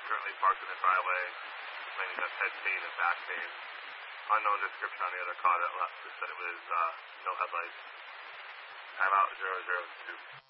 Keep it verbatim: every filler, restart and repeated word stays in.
currently parked in the driveway, claiming that's head pain and back pain. Unknown description on the other car that left just said it was uh, no headlights. Time out zero zero two.